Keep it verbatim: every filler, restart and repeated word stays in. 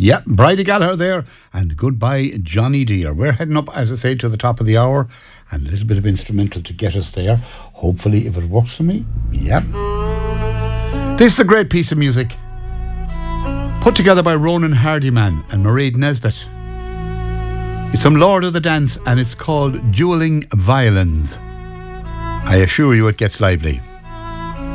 Yep, Bridie Gallagher there, and Goodbye Johnny Deere. We're heading up, as I say, to the top of the hour, and a little bit of instrumental to get us there. Hopefully, if it works for me, yep. This is a great piece of music, put together by Ronan Hardiman and Mairead Nesbitt. It's from Lord of the Dance, and it's called Dueling Violins. I assure you it gets lively.